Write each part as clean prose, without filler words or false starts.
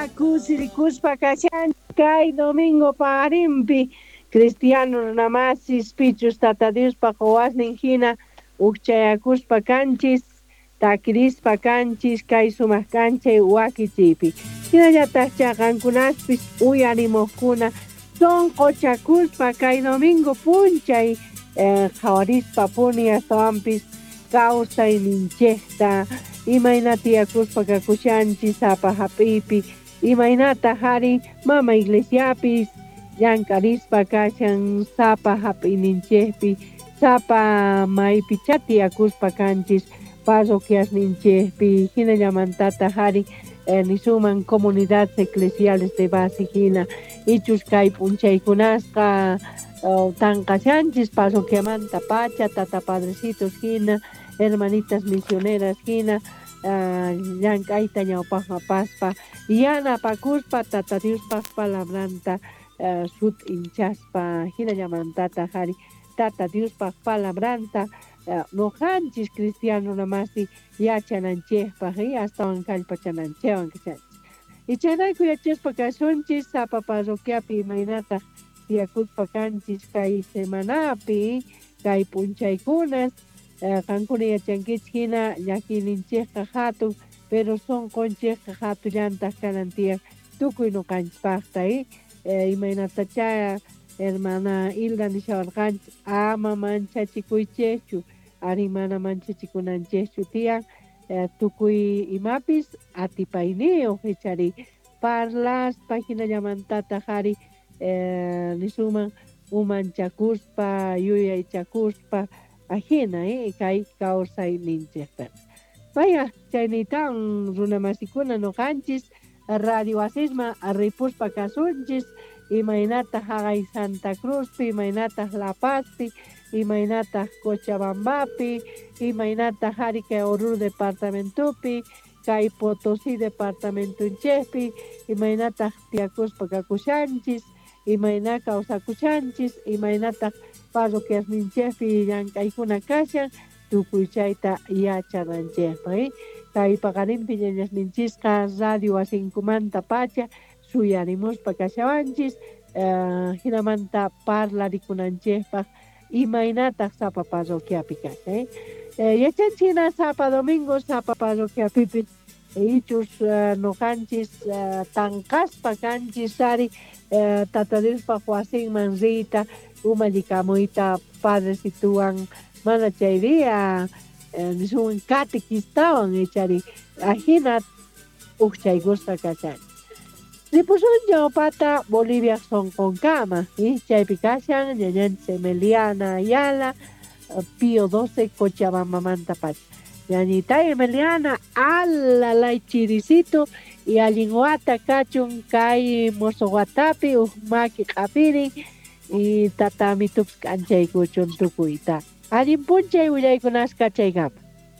kusirikuspa kashan kay domingo parimpi cristianos namasis pichus tata Diospa qhawasnin hina ukchayakuspa kanchis takirispa kanchis kay sumaq kanchay wakichipi hinallataq chaqankunaspis uyarimuqkuna sonqochakuspa kay domingo punchay qhawarispa puni astawan kawsayninchikta imaynata tiyakuspa kakushanchis sapa hap'iypi imaynata hari mama iglesiapis llankarispa kashan sapa hap'iyninchikpi sapa maypicha tiyakuspa kanchis parroquiasninchikpi hinallamantata hari nisuman comunidades eclesiales de base hina ichus kay p'unchaykunasqa tanqashanchis parroquiamanta pacha tata padrecitos hina hermanitas misioneras hina llank'ayta ñawpaqman paspa yanapakuspa tata Diospaq palabranta sut hinchaspa hinallamantata hari tata Diospaq palabranta noqanchis cristiano namasi yachananchikpaq astawan kallpachananchikwan kashanchis y chaynayku yachaspa kashunchis sapa parroquiapi imaynata tiyakuspa kanchis kay semanapi kay p'unchaykunas qankuna yachankichik hina llakininchikqa hatun pero sonqonchikqa hatullantaq kanan tiyak tukuy ñuqanchikpaqta imaynatacha hermana Hilda nishawarqanchik ama manchachikuychikchu ari mana manchachikunanchikchu tiyan tukuy imapis atipayniyuq ichari parlaspa hinallamantata hari nisuman umanchakuspa yuyaychakuspa ajina kay kawsayninchikta vaya chayniytawan runa masikuna noqanchis radio asisma ripuspa kasunchis imaynataq haqay Santa Cruzpi imaynataq La Pazpi imaynataq Cochabambapi imaynataq hari kay Oruro departamentopi kay Potosí departamentunchikpi imaynataq tiyakuspa kakushanchis imayna kawsakushanchis imaynataq parroquiasninchikpi llank'aykuna kashan tukuy chayta yachananchikpaq kay paqarinpi ñañasninchisqa radio asinkumanta pacha suyarimuspa kashawanchis hinamanta parlarikunanchikpaq imaynataq sapa parroquiapi kasha yachanchik hina sapa domingo sapa parroquiapipis ichus noqanchis tanqaspa kanchis ari tata Diospaq wasinman riyta umallikamuyta padrecituwan mana chayriya nisuwan catequistawan ichari ahina ukchaykuspa kashanchis ripusun ñawpata Bolivia sonqonkama chaypi kashan ñañanchis Emeliana Ayala Pío XII Cochabambamanta pacha ñañita Emeliana alalay chirisito y allin wata kachun kay Mozoguatapi maki q'apirin y tatamitups k'anchaykuchun tukuyta allin punchay willaykunasqa chaykama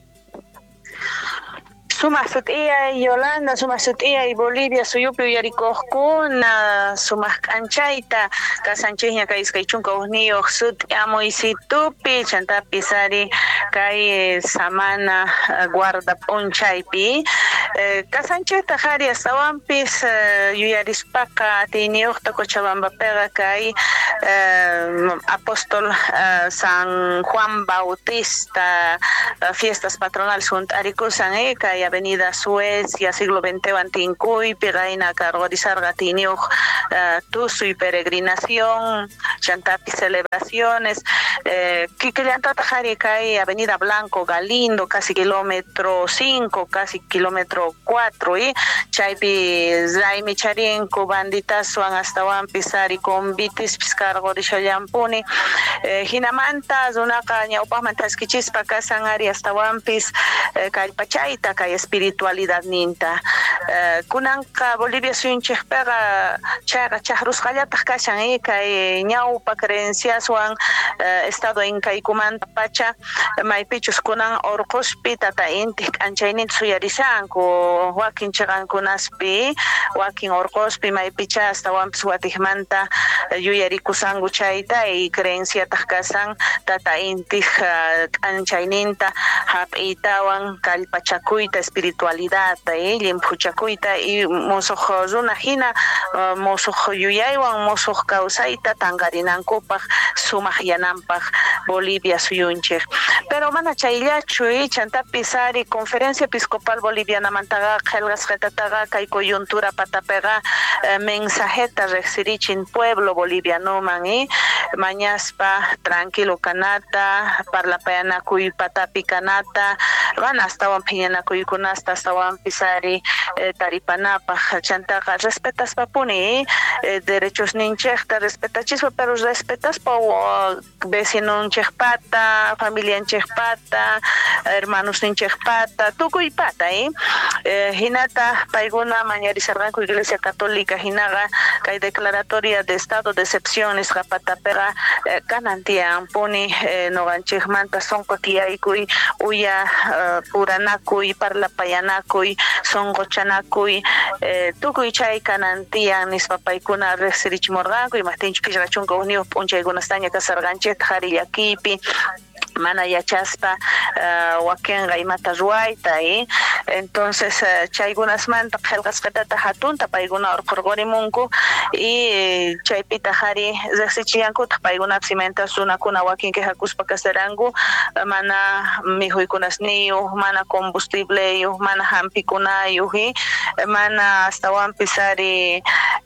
sumaq sut'iyay Yolanda, sumaq sut'iyay Bolivia suyupi uyarikuqkuna sumaq k'anchayta kasanchikña kay iskay chunka ugniyuq sut'yamuysitupi chantapis ari kay samana guarda p'unchaypi kasanchikta hari astawanpis yuyarispaqa tiyniyuqta Cochabambapiqa kay apóstol San Juan Bautista fiestas patronales junt'arikusan kay Avenida Suecia siglo XX Antincuypi Reina Cargorizarqa tiyniyuq tusuy peregrinación chantapi celebraciones kikillantataq hari kay Avenida Blanco Galindo casi kilómetro 5 casi kilómetro 4 chaypi raymi charinku banditasuan astawanpis ari convitispis cargorishallampuni hinamanta runaqa ñawpaqman taskichispa kasan ari astawanpis kallpachayta kay espiritualidad ninta kunanqa Bolivia suyunchikpiqa chayqa chahrusqallataq kashan kay ñawpa creenciaswan estado inkaykumanta pacha maypichus kunan urquspi tata inti k'anchaynita suyarisanku wakin chiqankunaspi wakin orqospi maypicha astawanpis watijmanta yuyarikusangu chayta y creenciataq kasan tata intij k'anchayninta hap'iytawan kallpachakuyta espiritualidadta limpuchakuyta y musuq runa hina musuq yuyaywan musuq kawsayta tanqarinankupaq sumaq yananpaq Bolivia suyunchik pero mana chayllachu chantapis ari conferencia episcopal bolivianamantaqa qillqasqatataqa kay coyuntura patapiqa mensajeta riqsirichin pueblo bolivianoman mañaspa tranquilo kanata parlapayanakuy patapi kanata mana astawan phiñanakuykunasta astawan pisari taripanapaq chantaqa respetaspapuni derechos ninchikta respetachispa pero respetaspa vecinunchikpata familianchikpata hermanos ninchikpata tukuypata hinata payguna mañarisarqanku Iglesia Católica hinaqa kay declaratoria de estado de excepción nisqa patapiqa kanantianpuni noqanchikmanta sonqo tiyaykuy uya puranakuy parlapayanakuy sonqochanakuy tukuy chay kanantian nispa paykuna riqsirichimurqanku imaqtinchik qillqachunqa uniq p'unchaykunastaña kasarqanchikta qhari llakipi mana yachaspa wakinqa imata ruwayta entonces chaykunasmanta qillqasqatata hatunta paykuna urqurqurimunku y chaypita qhari riqsichiyankutaq paykunapas imantas runakuna wakin qihakuspa kasaranku mana mijuykunasniyuq mana combustibleyuq mana hampikunayuq mana astawanpis ari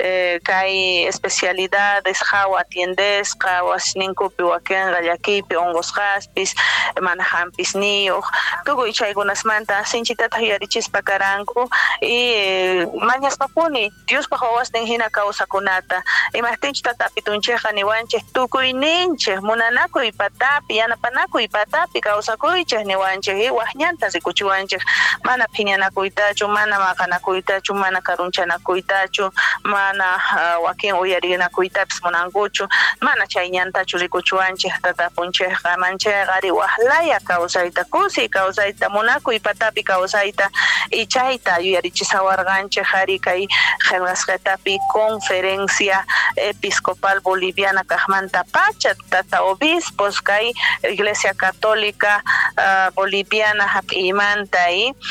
kay especialidades hawa atiendesqa wasininkupi wakinqa llakipi unqusqaspis mana hampisniyuq tukuy chaykunasmanta sinchitataq yurichispa karanku y mañaspapuni Diospaq wawastin hina kawsakunata imaqtinchik tatapitunchikqa niwanchik tukuyninchik munanakuy patapi yanapanakuy patapi kawsakuychik niwanchik waqñanta rikuchiwanchik mana phiñanakuytachu mana maqanakuytachu mana karunchanakuytachu mana wakin uyarinakuytapis munankuchu mana chayñantachu rikuchiwanchik tatapunchikqa manchayqa ari waqlaya kawsayta kusi kawsayta munakuy patapi kawsayta y chayta yuyarichisawarqanchik ari kay qillqasqatapi conferencia episcopal boliviana kaqmanta pacha tata obispos kay Iglesia Católica boliviana hap'imanta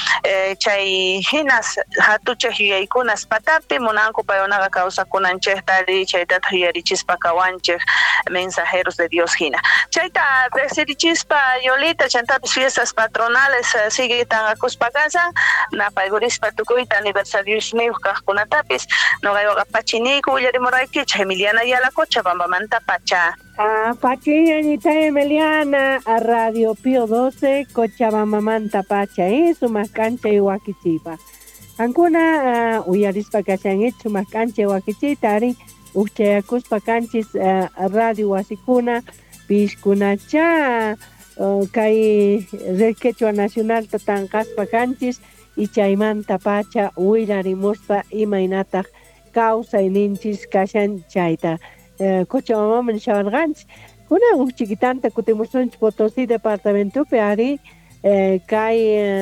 chay hinas hatuchik yuyaykunas patapi munanku payunaqa kawsakunanchikta ari chaytata yuyarichispa kawanchik mensajeros de Dios hina chayta riqsirichispa Yolita chantapis fiestas patronales sigue tanqakuspa kasan napaykurispa tukuyta aniversarios niyuq kaqkunatapis noqaywaqa pachiniku ullarimuraykichik Emiliana Yala Cochabambamanta pacha Pachi Anita Emiliana a Radio Pío 12 Cochabambamanta pacha sumaq k'anchay wakichiypaq qankuna uyarispa kashanchik sumaq k'anchay wakichiyta ari uchyakuspa kanchis radio wasikuna pishkunacha kay Quechua Nacional tanqaspa kanchis y chaymanta pacha wirarimuspa imaynataq kawsayninchis kashan chayta Cochabambaman shawarqanchik kunan chiquitanta kutimusunchik Potosí departamentopi ari kay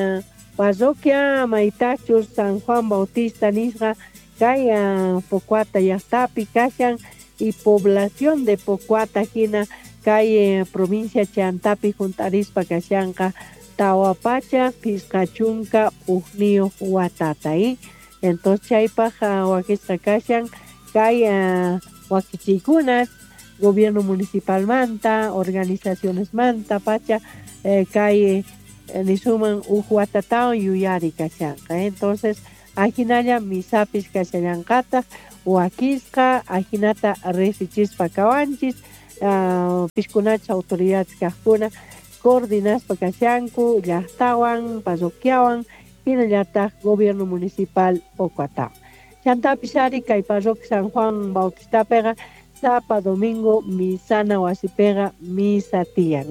parroquia Maitachu San Juan Bautista nisqa kay Pocuata llaqtapi kashan y población de Pocuata hina kay provincia Chantapi juntarispa kashanqa Tawapacha Pizcachunca Ujniyo Watata entonces chaypaq wakisqa kashan kay wakichiykunas gobierno municipal manta organizaciones manta pacha kay nisuman watataon yuyari kashanqa entonces ajinalla misapis kashallankata wakisqa ajinata riqsichispa kawanchis pishkunachis autoridades kaqkuna coordinaspa kashanku llaqtawan parroquiawan hinallataq gobierno municipal Pocuataman chantapis ari kay parroquia San Juan Bautistapiqa sapa domingo misana wasipiqa misa tiyan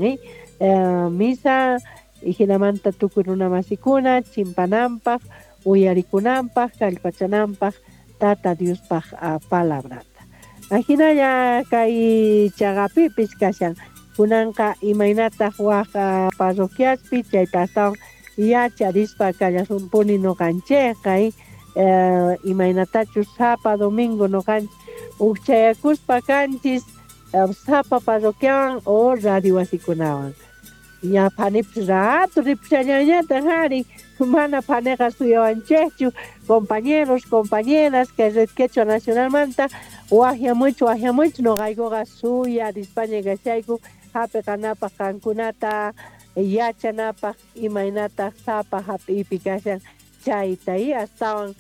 misa hinamanta tukuy runa masikuna chimpananpaq uyarikunanpaq kallpachananpaq tata Diospaq palabrata hinalla kay chaqapipis kashan kunanqa imaynataq waq parroquiaspi chayta astawan yacharispa kallasunpuni noqanchikqa imaynatachus sapa domingo noqanchik ukchayakuspa kanchis sapa parroquiawan o radio wasikunawan ya phanipis rato ripuchallañata qhari mana phaneqa suyawanchikchu compañeros compañeras que Red Quechua Nacionalmanta waqyamuychu noqaykuqa suyarispaña kashayku hapiqanapaq qankunata yachanapaq imaynataq sapa hapipi kashan chayta astawan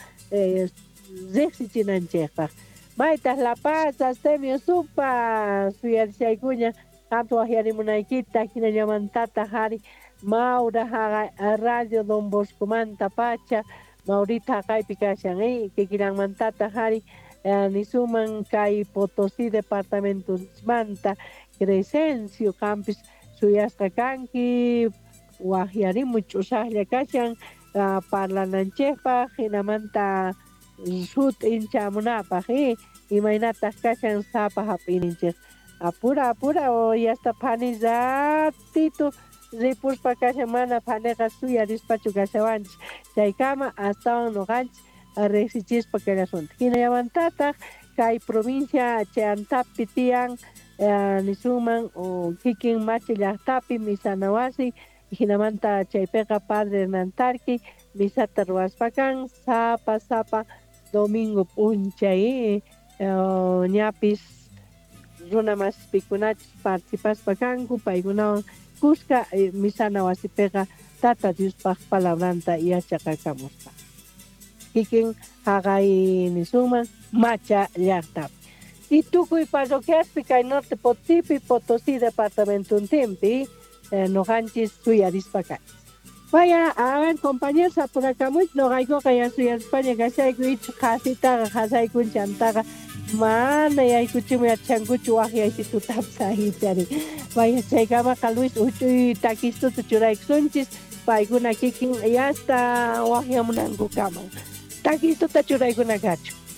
riqsichinanchikpaq maytaq La Paz Astemio Supa suyarisaykuña qanpa waqyarimunaykita hinallamantata qhari Maura Radio Don Bosco Manta Pacha Maurita kaypi kashan kikiranmantata qhari nisuman kay Potosí departamento manta Crescencio campus suyasqa kanki waqyarimuch ch'usaqlla kashan parlananchikpaq hinamanta sut hinchamunapaq imaynataq kashan sapa hap'ininchik apura o yasta phani ratito ripushpa kashan mana phaniqa suyarispachu kashawanchik chaykama astawan noqanchik riqsichispa kallasunchik hinallamantataq kay provincia chay Antapi tiyan nisuman o kikin Machi llaqtapi misana wasi hinamanta chaypiqa Padre Hernán Tarqui misata ruwaspakan sapa domingo p'unchay ñapis runa masipikunachis participaspa kanku paykunawan kuska misana wasipiqa Tata Diospaq palabranta yachaqakamuspa kikin haqay nisuman Macha llaqtapi y tukuy parroquiaspi kay Norte Potosí departamento Untimpi noqanchis suyarispa kanchis vaya a ver compañeros apurakamuch noqaykuqa ya suyarispaña kashayku ichu qasitaqa qasaykunchantaqa mana yaykuchimi yachankuchu waqyaysitutapas ahichari vaya chaykamaqa Luis uchuy takistuta churaykusunchis paykuna kikin yasta waqyamunankukaman takistuta churaykunakachu